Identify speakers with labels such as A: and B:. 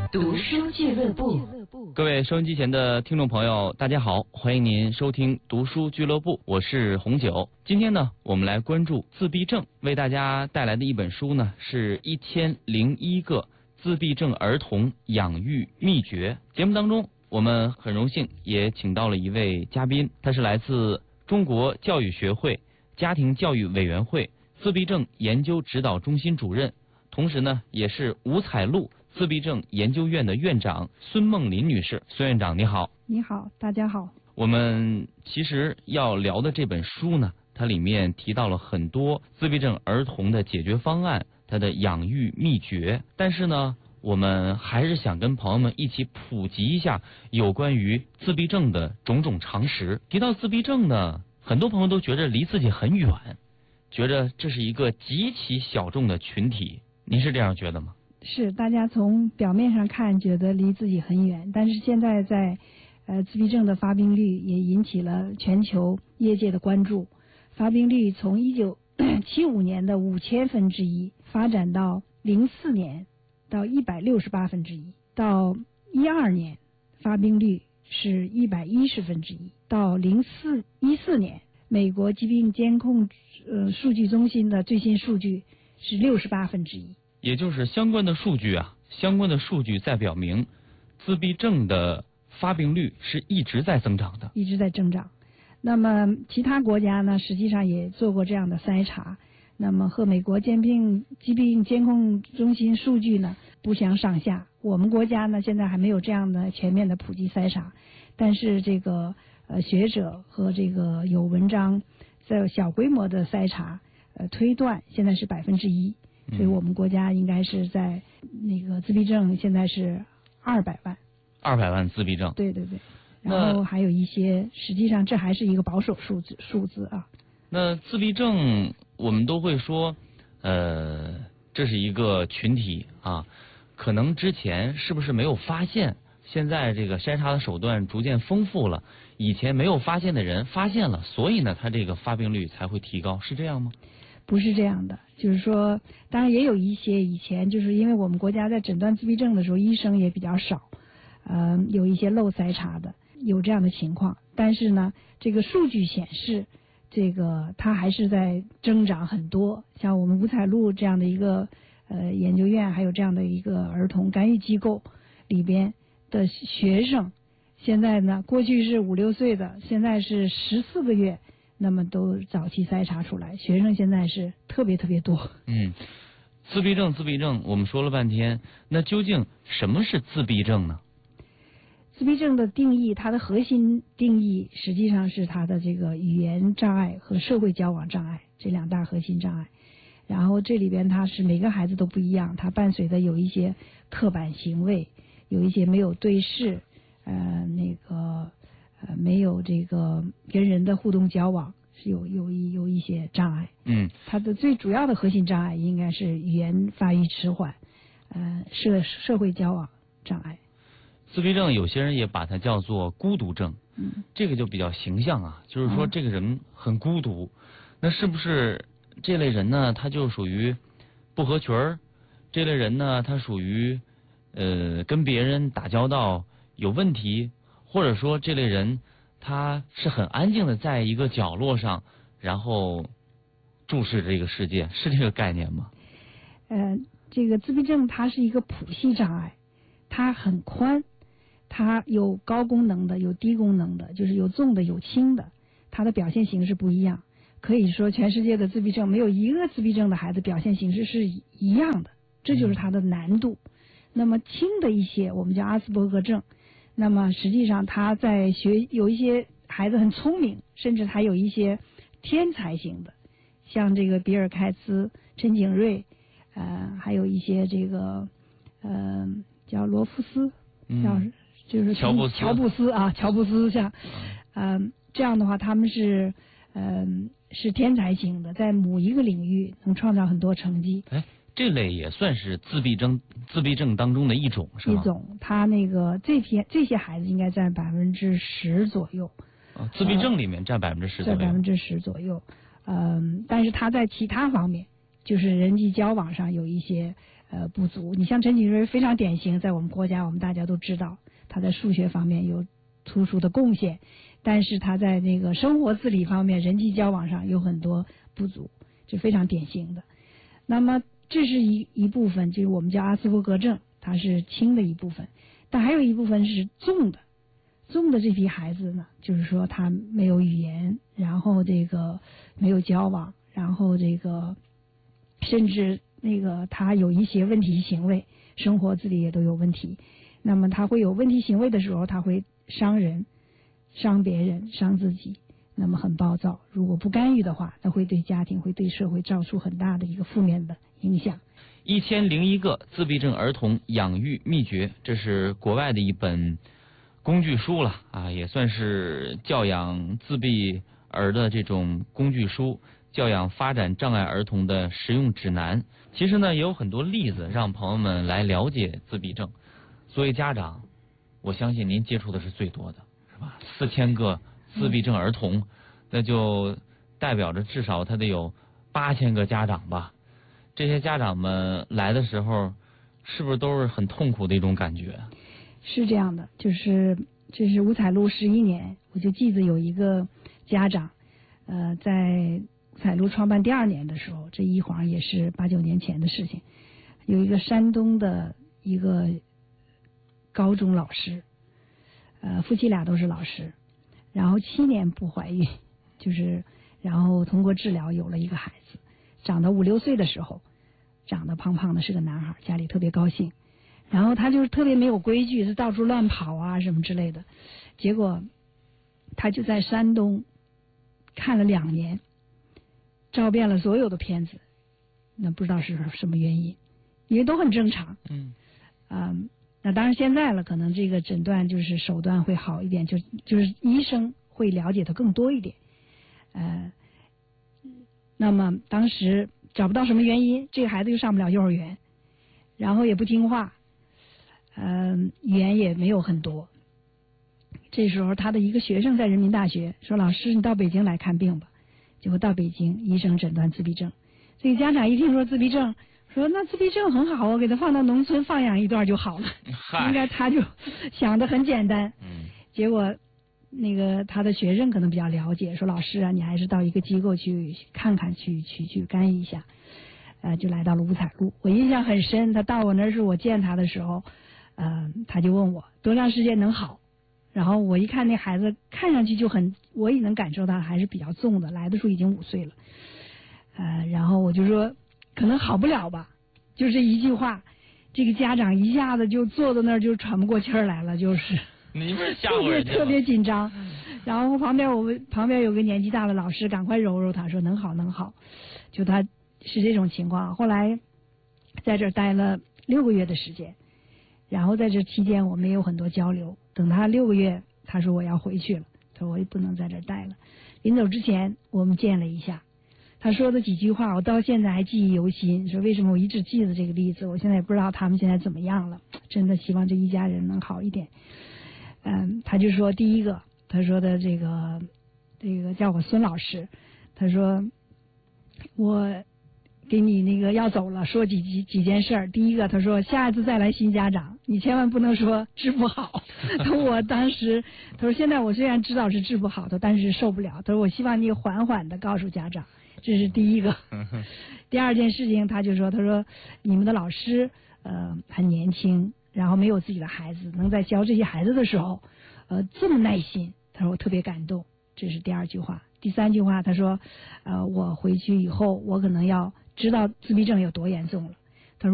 A: 读书俱乐部。
B: 各位收音机前的听众朋友，大家好，欢迎您收听读书俱乐部，我是红九。今天呢，我们来关注自闭症，为大家带来的一本书呢是1001个自闭症儿童养育秘诀。节目当中，我们很荣幸也请到了一位嘉宾，他是来自中国教育学会家庭教育委员会自闭症研究指导中心主任，同时呢，也是五彩路自闭症研究院的院长孙梦林女士。孙院长你好。
C: 你好，大家好。
B: 我们其实要聊的这本书呢，它里面提到了很多自闭症儿童的解决方案，它的养育秘诀。但是呢，我们还是想跟朋友们一起普及一下有关于自闭症的种种常识。提到自闭症呢，很多朋友都觉得离自己很远，觉得这是一个极其小众的群体。您是这样觉得吗？
C: 是，大家从表面上看觉得离自己很远，但是现在在自闭症的发病率也引起了全球业界的关注。发病率从1975年的5000分之一发展到04年到168分之一，到12年发病率是110分之一，到14年美国疾病监控数据中心的最新数据是68分之一。
B: 也就是相关的数据在表明，自闭症的发病率是一直在增长的，
C: 一直在增长。那么其他国家呢，实际上也做过这样的筛查，那么和美国疾病监控中心数据呢不相上下。我们国家呢现在还没有这样的全面的普及筛查，但是这个学者和这个有文章在小规模的筛查推断现在是1%。所以我们国家应该是在那个自闭症现在是200万
B: ，200万自闭症。
C: 对对对，然后还有一些，实际上这还是一个保守数字啊。
B: 那自闭症我们都会说，这是一个群体啊，可能之前是不是没有发现？现在这个筛查的手段逐渐丰富了，以前没有发现的人发现了，所以呢，他这个发病率才会提高，是这样吗？
C: 不是这样的，就是说，当然也有一些以前就是因为我们国家在诊断自闭症的时候，医生也比较少，有一些漏筛查的，有这样的情况。但是呢，这个数据显示，这个它还是在增长很多。像我们五彩路这样的一个研究院，还有这样的一个儿童干预机构里边的学生，现在呢，过去是5、6岁的，现在是14个月。那么都早期筛查出来，学生现在是特别多。
B: 自闭症，我们说了半天，那究竟什么是自闭症呢？
C: 自闭症的定义，它的核心定义实际上是它的这个语言障碍和社会交往障碍这2大核心障碍。然后这里边它是每个孩子都不一样，它伴随的有一些刻板行为，有一些没有对视，没有这个跟人的互动交往，是有一些障碍。它的最主要的核心障碍应该是语言发育迟缓，社会交往障碍。
B: 自闭症有些人也把它叫做孤独症，这个就比较形象啊，就是说这个人很孤独。那是不是这类人呢？他就属于不合群儿？这类人呢，他属于跟别人打交道有问题？或者说这类人他是很安静的在一个角落上，然后注视这个世界，是这个概念吗？
C: 这个自闭症它是一个谱系障碍，它很宽，它有高功能的，有低功能的，就是有重的有轻的，它的表现形式不一样。可以说全世界的自闭症没有一个自闭症的孩子表现形式是一样的，这就是它的难度。那么轻的一些我们叫阿斯伯格症，那么实际上他在有一些孩子很聪明，甚至还有一些天才型的，像这个比尔盖茨、陈景瑞，还有一些这个叫罗夫斯，就是乔布斯像，这样的话他们是天才型的，在某一个领域能创造很多成绩。
B: 这类也算是自闭症当中的一种，是吗？
C: 一种，他那个这些孩子应该占10%左右。
B: 自闭症里面占10%左右。
C: 占10%左右。但是他在其他方面，就是人际交往上有一些不足。你像陈景润非常典型，在我们国家我们大家都知道他在数学方面有突出的贡献，但是他在那个生活自理方面、人际交往上有很多不足，这非常典型的。那么这是一部分，就是我们叫阿斯伯格症，它是轻的一部分，但还有一部分是重的。重的这批孩子呢，就是说他没有语言，然后这个没有交往，然后这个甚至那个他有一些问题行为，生活自理也都有问题。那么他会有问题行为的时候，他会伤人、伤别人、伤自己，那么很暴躁。如果不干预的话，那会对家庭、会对社会造出很大的一个负面的影响。
B: 1001个自闭症儿童养育秘诀，这是国外的一本工具书了啊，也算是教养自闭儿的这种工具书，教养发展障碍儿童的实用指南。其实呢，也有很多例子让朋友们来了解自闭症。作为家长，我相信您接触的是最多的，是吧？4000个自闭症儿童，那就代表着至少他得有8000个家长吧。这些家长们来的时候，是不是都是很痛苦的一种感觉？
C: 是这样的，就是这是五彩路11年，我就记得有一个家长，在五彩路创办第2年的时候，这一晃也是8、9年前的事情，有一个山东的一个高中老师，夫妻俩都是老师，然后7年不怀孕，就是然后通过治疗有了一个孩子，长到5、6岁的时候，长得胖胖的，是个男孩，家里特别高兴。然后他就是特别没有规矩，是到处乱跑啊什么之类的。结果他就在山东看了2年，照遍了所有的片子，那不知道是什么原因，因为都很正常。那当然现在了，可能这个诊断就是手段会好一点，就是医生会了解他更多一点。那么当时找不到什么原因，这个孩子又上不了幼儿园，然后也不听话。语言也没有很多。这时候他的一个学生在人民大学说：“老师，你到北京来看病吧。”结果到北京，医生诊断自闭症。这个家长一听说自闭症，说：“那自闭症很好，我给他放到农村放养一段就好了。”应该他就想得很简单。结果那个他的学生可能比较了解，说：“老师啊，你还是到一个机构去看看，去干预一下。”就来到了五彩路。我印象很深，他到我那儿是我见他的时候。他就问我多长时间能好，然后我一看那孩子看上去就很，我也能感受到还是比较重的，来的时候已经5岁了，然后我就说可能好不了吧，就这一句话，这个家长一下子就坐在那儿就喘不过气儿来了，就是
B: 你不是吓唬人家吗？
C: 特别紧张。然后旁边有个年纪大的老师赶快揉揉他，说能好，就他是这种情况。后来在这儿待了6个月的时间。然后在这期间我们也有很多交流，等他6个月，他说我要回去了，他说我也不能在这儿待了。临走之前我们见了一下，他说的几句话我到现在还记忆犹新，说为什么我一直记得这个例子，我现在也不知道他们现在怎么样了，真的希望这一家人能好一点。他就说第一个，他说的这个叫我孙老师，他说我给你那个要走了，说几件事儿。第一个，他说下一次再来新家长，你千万不能说治不好。我当时他说现在我虽然知道是治不好的，但是受不了。他说我希望你缓缓的告诉家长，这是第一个。第2件事情，他说你们的老师很年轻，然后没有自己的孩子，能在教这些孩子的时候这么耐心，他说我特别感动。这是第2句话。第3句话，他说我回去以后我可能要知道自闭症有多严重了，